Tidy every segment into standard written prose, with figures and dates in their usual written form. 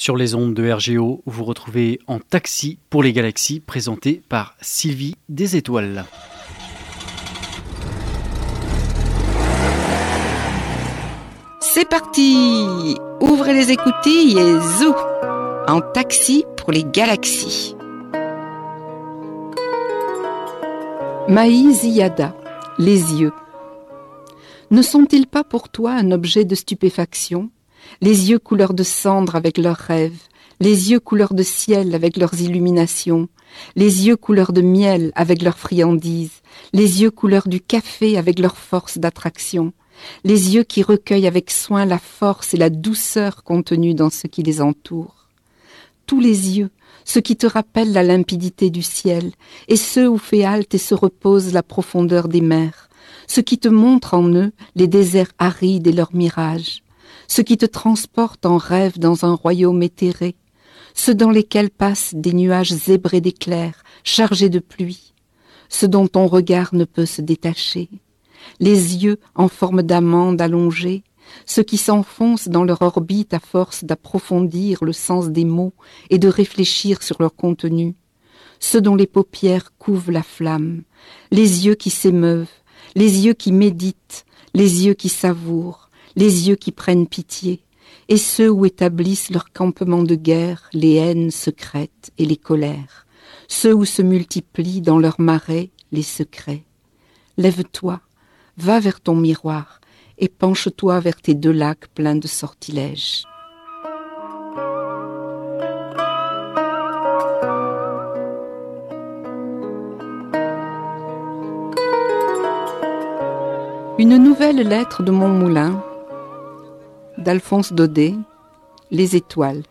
Sur les ondes de RGO, vous retrouvez En taxi pour les galaxies, présenté par Sylvie des Étoiles. C'est parti! Ouvrez les écoutilles et zou! En taxi pour les galaxies. Maï Ziyada, les yeux. Ne sont-ils pas pour toi un objet de stupéfaction? Les yeux couleur de cendre avec leurs rêves, les yeux couleur de ciel avec leurs illuminations, les yeux couleur de miel avec leurs friandises, les yeux couleur du café avec leur force d'attraction, les yeux qui recueillent avec soin la force et la douceur contenues dans ce qui les entoure. Tous les yeux, ceux qui te rappellent la limpidité du ciel, et ceux où fait halte et se repose la profondeur des mers, ceux qui te montrent en eux les déserts arides et leurs mirages, ceux qui te transportent en rêve dans un royaume éthéré, ceux dans lesquels passent des nuages zébrés d'éclairs, chargés de pluie, ceux dont ton regard ne peut se détacher, les yeux en forme d'amande allongée, ceux qui s'enfoncent dans leur orbite à force d'approfondir le sens des mots et de réfléchir sur leur contenu, ceux dont les paupières couvent la flamme, les yeux qui s'émeuvent, les yeux qui méditent, les yeux qui savourent, les yeux qui prennent pitié, et ceux où établissent leur campement de guerre les haines secrètes et les colères, ceux où se multiplient dans leurs marais les secrets. Lève-toi, va vers ton miroir, et penche-toi vers tes deux lacs pleins de sortilèges. Une nouvelle lettre de Montmoulin, d'Alphonse Daudet, Les étoiles.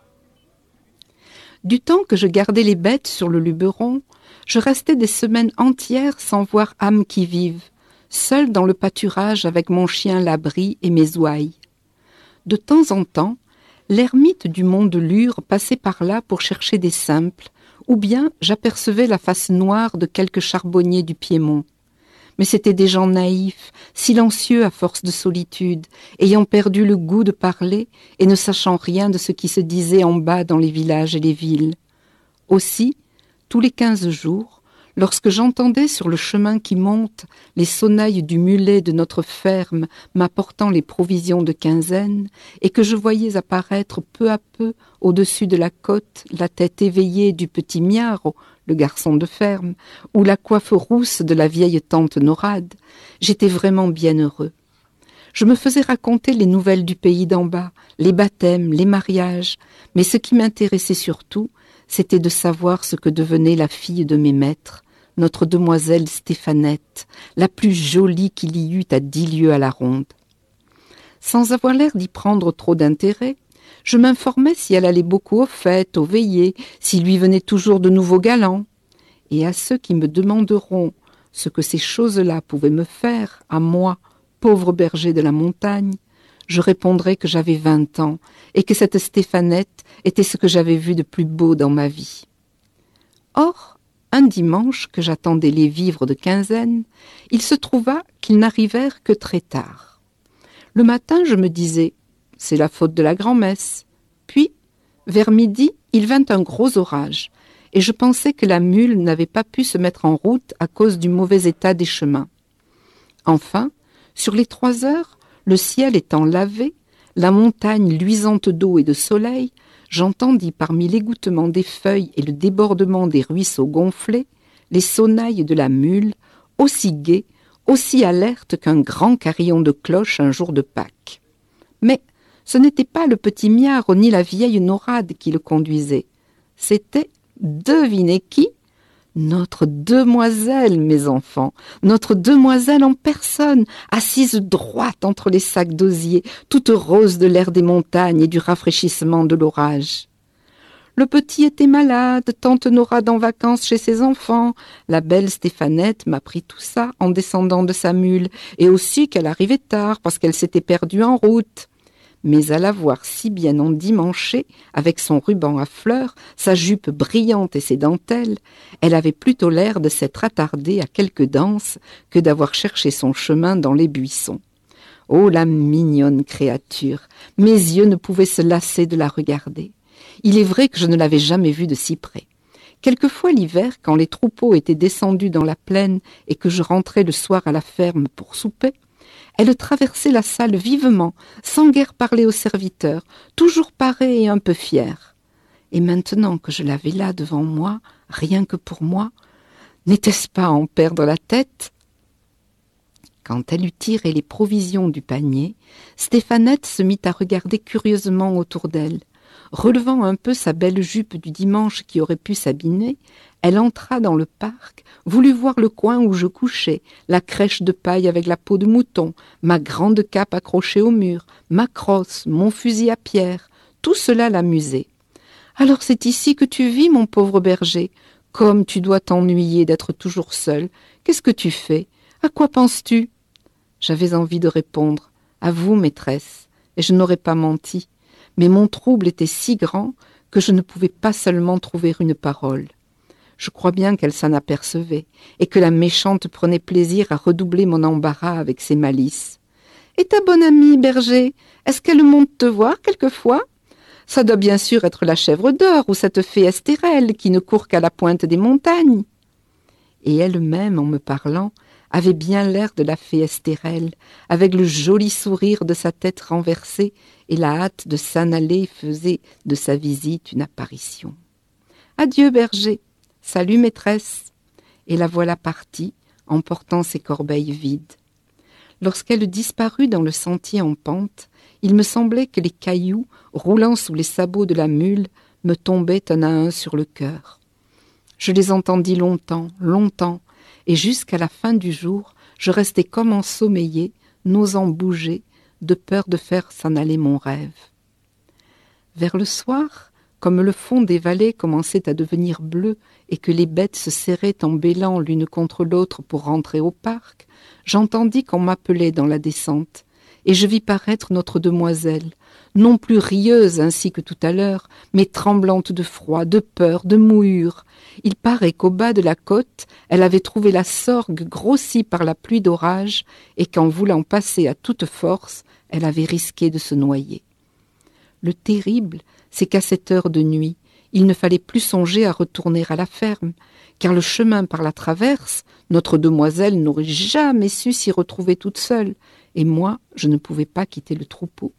Du temps que je gardais les bêtes sur le Luberon, je restais des semaines entières sans voir âme qui vive, seul dans le pâturage avec mon chien Labri et mes ouailles. De temps en temps, l'ermite du mont de Lure passait par là pour chercher des simples, ou bien j'apercevais la face noire de quelques charbonniers du Piémont. Mais c'étaient des gens naïfs, silencieux à force de solitude, ayant perdu le goût de parler et ne sachant rien de ce qui se disait en bas dans les villages et les villes. Aussi, tous les 15 jours, lorsque j'entendais sur le chemin qui monte les sonnailles du mulet de notre ferme m'apportant les provisions de quinzaine, et que je voyais apparaître peu à peu au-dessus de la côte la tête éveillée du petit Miaro, le garçon de ferme, ou la coiffe rousse de la vieille tante Norade, j'étais vraiment bien heureux. Je me faisais raconter les nouvelles du pays d'en bas, les baptêmes, les mariages, mais ce qui m'intéressait surtout, c'était de savoir ce que devenait la fille de mes maîtres, notre demoiselle Stéphanette, la plus jolie qu'il y eût à 10 lieues à la ronde. Sans avoir l'air d'y prendre trop d'intérêt, je m'informais si elle allait beaucoup aux fêtes, aux veillées, s'il lui venait toujours de nouveaux galants. Et à ceux qui me demanderont ce que ces choses-là pouvaient me faire, à moi, pauvre berger de la montagne, je répondrai que j'avais 20 ans et que cette Stéphanette était ce que j'avais vu de plus beau dans ma vie. Or, un dimanche que j'attendais les vivres de quinzaine, il se trouva qu'ils n'arrivèrent que très tard. Le matin, je me disais, c'est la faute de la grand-messe. Puis, vers midi, il vint un gros orage, et je pensais que la mule n'avait pas pu se mettre en route à cause du mauvais état des chemins. Enfin, sur les 3 heures, le ciel étant lavé, la montagne luisante d'eau et de soleil, j'entendis parmi l'égouttement des feuilles et le débordement des ruisseaux gonflés, les sonnailles de la mule, aussi gaies, aussi alertes qu'un grand carillon de cloche un jour de Pâques. Mais ce n'était pas le petit Miaro ni la vieille Norade qui le conduisaient. C'était, devinez qui? Notre demoiselle, mes enfants, notre demoiselle en personne, assise droite entre les sacs d'osier, toute rose de l'air des montagnes et du rafraîchissement de l'orage. Le petit était malade, tante Norade en vacances chez ses enfants. La belle Stéphanette m'apprit tout ça en descendant de sa mule, et aussi qu'elle arrivait tard parce qu'elle s'était perdue en route. Mais à la voir si bien endimanchée, avec son ruban à fleurs, sa jupe brillante et ses dentelles, elle avait plutôt l'air de s'être attardée à quelque danse que d'avoir cherché son chemin dans les buissons. Oh, la mignonne créature! Mes yeux ne pouvaient se lasser de la regarder. Il est vrai que je ne l'avais jamais vue de si près. Quelquefois l'hiver, quand les troupeaux étaient descendus dans la plaine et que je rentrais le soir à la ferme pour souper, elle traversait la salle vivement, sans guère parler aux serviteurs, toujours parée et un peu fière. Et maintenant que je l'avais là devant moi, rien que pour moi, n'était-ce pas en perdre la tête ? Quand elle eut tiré les provisions du panier, Stéphanette se mit à regarder curieusement autour d'elle. Relevant un peu sa belle jupe du dimanche qui aurait pu s'abîmer, elle entra dans le parc, voulut voir le coin où je couchais, la crèche de paille avec la peau de mouton, ma grande cape accrochée au mur, ma crosse, mon fusil à pierre. Tout cela l'amusait. « Alors c'est ici que tu vis, mon pauvre berger. Comme tu dois t'ennuyer d'être toujours seul. Qu'est-ce que tu fais ? À quoi penses-tu » J'avais envie de répondre « À vous, maîtresse », et je n'aurais pas menti. Mais mon trouble était si grand que je ne pouvais pas seulement trouver une parole. Je crois bien qu'elle s'en apercevait, et que la méchante prenait plaisir à redoubler mon embarras avec ses malices. « Et ta bonne amie, berger, est-ce qu'elle monte te voir quelquefois ? Ça doit bien sûr être la chèvre d'or ou cette fée Estérelle qui ne court qu'à la pointe des montagnes. » Et elle-même, en me parlant, avait bien l'air de la fée Estérelle, avec le joli sourire de sa tête renversée et la hâte de s'en aller faisait de sa visite une apparition. « Adieu, berger. Salut, maîtresse. » Et la voilà partie, emportant ses corbeilles vides. Lorsqu'elle disparut dans le sentier en pente, il me semblait que les cailloux, roulant sous les sabots de la mule, me tombaient un à un sur le cœur. Je les entendis longtemps, longtemps, et jusqu'à la fin du jour, je restai comme ensommeillée, n'osant bouger, de peur de faire s'en aller mon rêve. Vers le soir, comme le fond des vallées commençait à devenir bleu et que les bêtes se serraient en bêlant l'une contre l'autre pour rentrer au parc, j'entendis qu'on m'appelait dans la descente, et je vis paraître notre demoiselle, non plus rieuse ainsi que tout à l'heure, mais tremblante de froid, de peur, de mouillure. Il paraît qu'au bas de la côte, elle avait trouvé la sorgue grossie par la pluie d'orage, et qu'en voulant passer à toute force, elle avait risqué de se noyer. Le terrible, c'est qu'à cette heure de nuit, il ne fallait plus songer à retourner à la ferme, car le chemin par la traverse, notre demoiselle n'aurait jamais su s'y retrouver toute seule, et moi, je ne pouvais pas quitter le troupeau.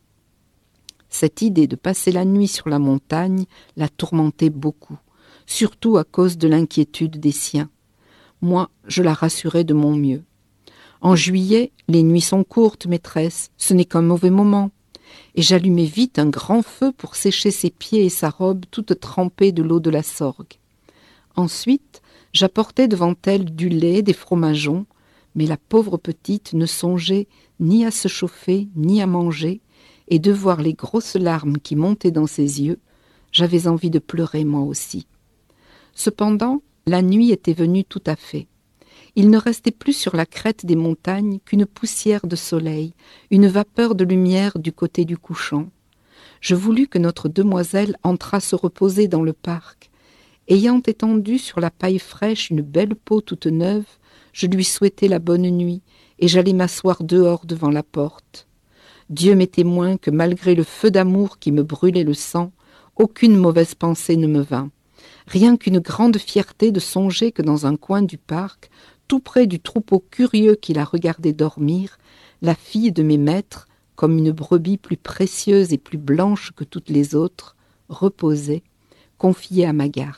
Cette idée de passer la nuit sur la montagne la tourmentait beaucoup, surtout à cause de l'inquiétude des siens. Moi, je la rassurais de mon mieux. « En juillet, les nuits sont courtes, maîtresse, ce n'est qu'un mauvais moment. » Et j'allumai vite un grand feu pour sécher ses pieds et sa robe toute trempée de l'eau de la sorgue. Ensuite, j'apportai devant elle du lait, des fromageons, mais la pauvre petite ne songeait ni à se chauffer, ni à manger, et de voir les grosses larmes qui montaient dans ses yeux, j'avais envie de pleurer moi aussi. Cependant, la nuit était venue tout à fait. Il ne restait plus sur la crête des montagnes qu'une poussière de soleil, une vapeur de lumière du côté du couchant. Je voulus que notre demoiselle entrât se reposer dans le parc. Ayant étendu sur la paille fraîche une belle peau toute neuve, je lui souhaitai la bonne nuit, et j'allai m'asseoir dehors devant la porte. Dieu m'est témoin que malgré le feu d'amour qui me brûlait le sang, aucune mauvaise pensée ne me vint. Rien qu'une grande fierté de songer que dans un coin du parc, tout près du troupeau curieux qui la regardait dormir, la fille de mes maîtres, comme une brebis plus précieuse et plus blanche que toutes les autres, reposait, confiée à ma garde.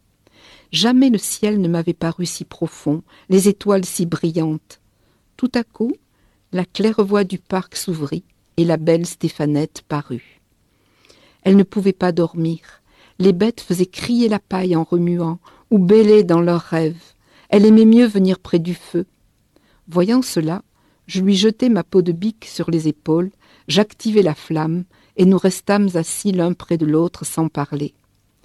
Jamais le ciel ne m'avait paru si profond, les étoiles si brillantes. Tout à coup, la claire-voie du parc s'ouvrit et la belle Stéphanette parut. Elle ne pouvait pas dormir. Les bêtes faisaient crier la paille en remuant ou bêlaient dans leurs rêves. Elle aimait mieux venir près du feu. Voyant cela, je lui jetai ma peau de bique sur les épaules, j'activai la flamme, et nous restâmes assis l'un près de l'autre sans parler.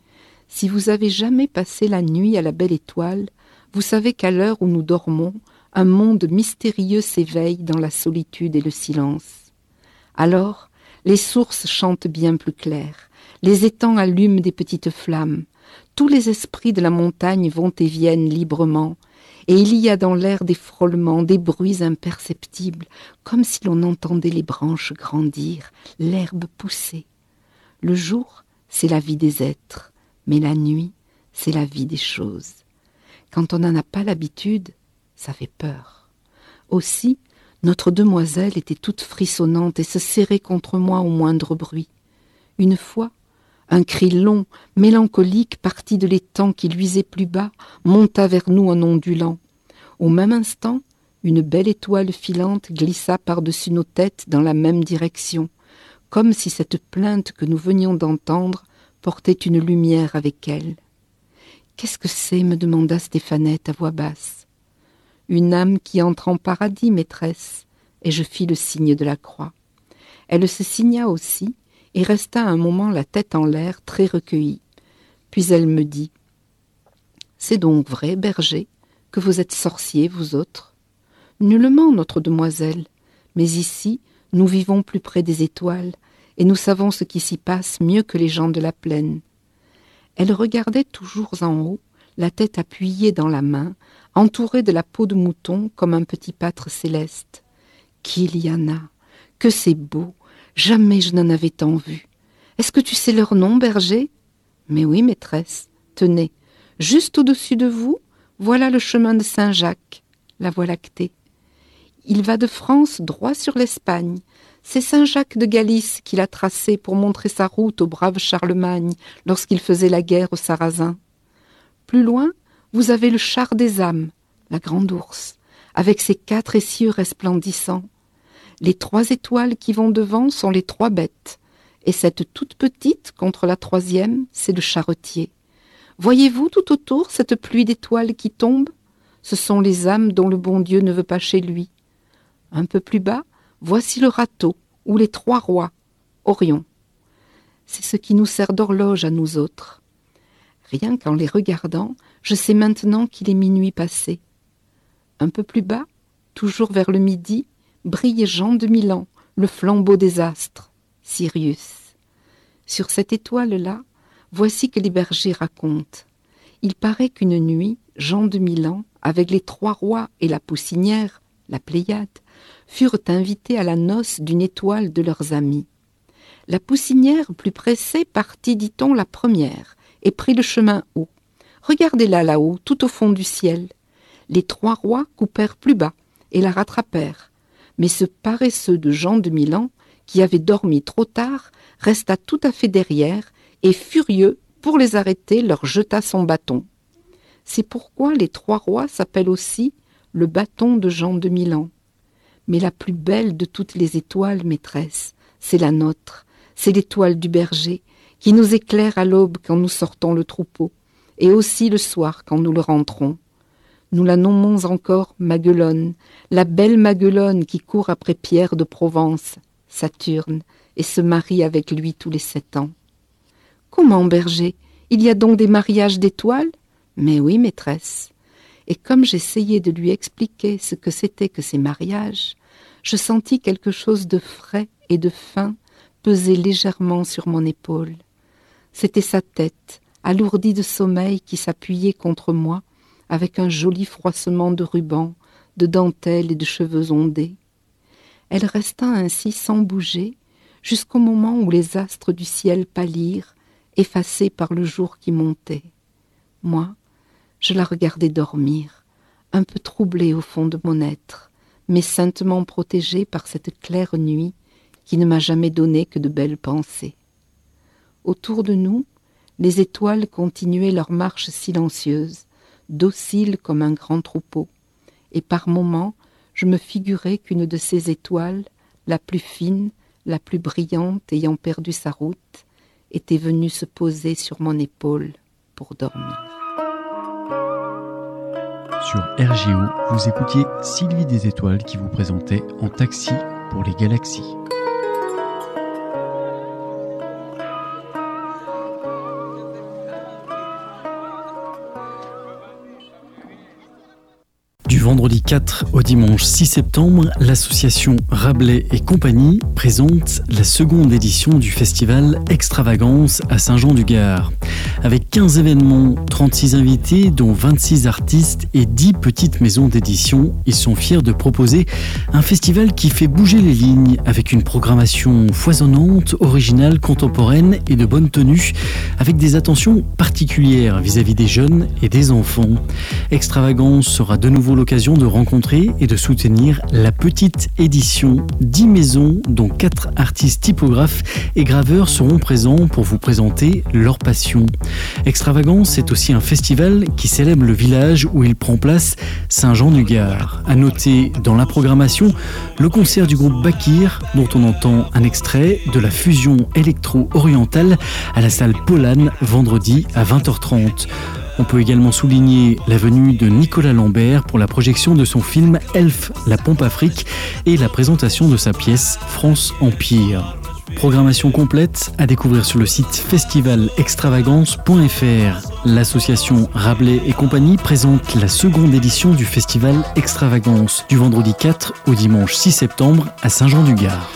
Si vous avez jamais passé la nuit à la belle étoile, vous savez qu'à l'heure où nous dormons, un monde mystérieux s'éveille dans la solitude et le silence. Alors, les sources chantent bien plus clair, les étangs allument des petites flammes, tous les esprits de la montagne vont et viennent librement, et il y a dans l'air des frôlements, des bruits imperceptibles, comme si l'on entendait les branches grandir, l'herbe pousser. Le jour c'est la vie des êtres, mais la nuit, c'est la vie des choses. Quand on n'en a pas l'habitude, ça fait peur. Aussi, notre demoiselle était toute frissonnante et se serrait contre moi au moindre bruit. Une fois, un cri long, mélancolique, parti de l'étang qui luisait plus bas, monta vers nous en ondulant. Au même instant, une belle étoile filante glissa par-dessus nos têtes dans la même direction, comme si cette plainte que nous venions d'entendre portait une lumière avec elle. « Qu'est-ce que c'est ?» me demanda Stéphanette à voix basse. « Une âme qui entre en paradis, maîtresse. » Et je fis le signe de la croix. Elle se signa aussi et resta un moment la tête en l'air, très recueillie. Puis elle me dit « C'est donc vrai, berger, que vous êtes sorciers, vous autres ? » « Nullement, notre demoiselle, mais ici, nous vivons plus près des étoiles, et nous savons ce qui s'y passe mieux que les gens de la plaine. » Elle regardait toujours en haut, la tête appuyée dans la main, entourée de la peau de mouton comme un petit pâtre céleste. Qu'il y en a, que c'est beau, jamais je n'en avais tant vu. Est-ce que tu sais leur nom, berger ? Mais oui, maîtresse, tenez, juste au-dessus de vous, voilà le chemin de Saint-Jacques, la Voie lactée. Il va de France droit sur l'Espagne. C'est Saint-Jacques de Galice qui l'a tracé pour montrer sa route au brave Charlemagne lorsqu'il faisait la guerre aux Sarrasins. Plus loin, vous avez le char des âmes, la grande ours, avec ses 4 essieux resplendissants. Les 3 étoiles qui vont devant sont les 3 bêtes, et cette toute petite contre la 3e, c'est le charretier. Voyez-vous tout autour cette pluie d'étoiles qui tombe ? Ce sont les âmes dont le bon Dieu ne veut pas chez lui. Un peu plus bas, voici le râteau, ou les 3 rois, Orion. C'est ce qui nous sert d'horloge à nous autres. Rien qu'en les regardant, je sais maintenant qu'il est minuit passé. Un peu plus bas, toujours vers le midi, brille Jean de Milan, le flambeau des astres, Sirius. Sur cette étoile-là, voici que les bergers racontent. Il paraît qu'une nuit, Jean de Milan, avec les 3 rois et la poussinière, la Pléiade, furent invités à la noce d'une étoile de leurs amis. La poussinière, plus pressée, partit, dit-on, la première, et prit le chemin haut. Regardez-la là-haut, tout au fond du ciel. Les 3 rois coupèrent plus bas et la rattrapèrent. Mais ce paresseux de Jean de Milan, qui avait dormi trop tard, resta tout à fait derrière, et furieux, pour les arrêter, leur jeta son bâton. C'est pourquoi les 3 rois s'appellent aussi le bâton de Jean de Milan. Mais la plus belle de toutes les étoiles, maîtresse, c'est la nôtre, c'est l'étoile du berger, qui nous éclaire à l'aube quand nous sortons le troupeau, et aussi le soir quand nous le rentrons. Nous la nommons encore Maguelonne, la belle Maguelonne qui court après Pierre de Provence, Saturne, et se marie avec lui tous les 7 ans. Comment, berger ? Il y a donc des mariages d'étoiles ? Mais oui, maîtresse. Et comme j'essayais de lui expliquer ce que c'était que ces mariages, je sentis quelque chose de frais et de fin peser légèrement sur mon épaule. C'était sa tête, alourdie de sommeil, qui s'appuyait contre moi, avec un joli froissement de rubans, de dentelles et de cheveux ondés. Elle resta ainsi sans bouger, jusqu'au moment où les astres du ciel pâlirent, effacés par le jour qui montait. Moi, je la regardais dormir, un peu troublée au fond de mon être, mais saintement protégée par cette claire nuit qui ne m'a jamais donné que de belles pensées. Autour de nous, les étoiles continuaient leur marche silencieuse, dociles comme un grand troupeau, et par moments, je me figurais qu'une de ces étoiles, la plus fine, la plus brillante ayant perdu sa route, était venue se poser sur mon épaule pour dormir. Sur RGO, vous écoutiez Sylvie des Étoiles qui vous présentait En taxi pour les galaxies. Du vendredi 4 au dimanche 6 septembre, l'association Rabelais et compagnie présente la seconde édition du festival Extravagance à Saint-Jean-du-Gard. avec 15 événements, 36 invités, dont 26 artistes et 10 petites maisons d'édition. Ils sont fiers de proposer un festival qui fait bouger les lignes, avec une programmation foisonnante, originale, contemporaine et de bonne tenue, avec des attentions particulières vis-à-vis des jeunes et des enfants. Extravagance sera de nouveau l'occasion de rencontrer et de soutenir la petite édition. 10 maisons, dont 4 artistes typographes et graveurs seront présents pour vous présenter leur passion. Extravagance, c'est aussi un festival qui célèbre le village où il prend place, Saint-Jean-du-Gard. À noter dans la programmation le concert du groupe Bakir, dont on entend un extrait de la fusion électro-orientale à la salle Polane vendredi à 20h30. On peut également souligner la venue de Nicolas Lambert pour la projection de son film Elf, la pompe Afrique et la présentation de sa pièce France Empire. Programmation complète à découvrir sur le site festivalextravagance.fr. L'association Rabelais et compagnie présente la seconde édition du festival Extravagance du vendredi 4 au dimanche 6 septembre à Saint-Jean-du-Gard.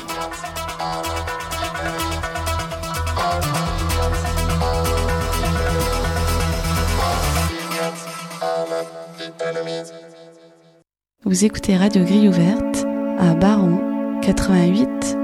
Vous écoutez Radio Grille Ouverte à Baron 88.